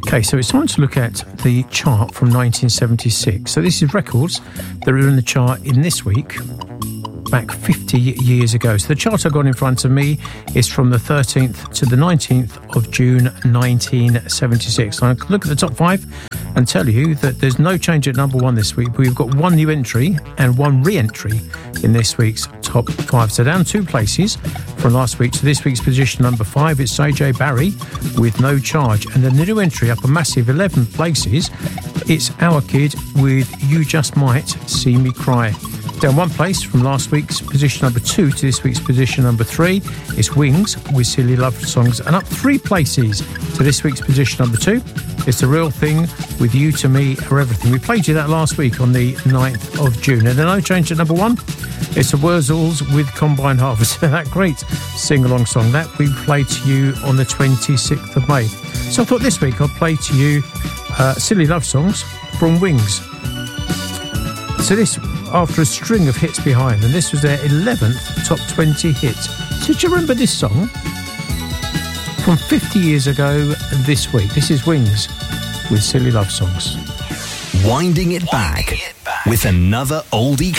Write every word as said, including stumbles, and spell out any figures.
Okay, so it's time to look at the chart from nineteen seventy-six. So this is records that are in the chart in this week, back fifty years ago. So the chart I've got in front of me is from the thirteenth to the nineteenth of June nineteen seventy-six. I can look at the top five and tell you that there's no change at number one this week. We've got one new entry and one re-entry in this week's top five. So down two places from last week to this week's position number five. It's A J Barry with No Charge. And the new entry up a massive eleven places. It's Our Kid with You Just Might See Me Cry. Down one place from last week's position number two to this week's position number three. It's Wings with Silly Love Songs. And up three places to this week's position number two. It's The Real Thing with You To Me Are Everything. We played you that last week on the ninth of June. And no change at number one. It's The Wurzels with Combine Harvest. That great sing-along song that we played to you on the twenty-sixth of May. So I thought this week I'd play to you uh, Silly Love Songs from Wings. So this after a string of hits behind, and this was their eleventh top twenty hit. So do you remember this song? From fifty years ago this week. This is Wings with Silly Love Songs. Winding it back with another oldie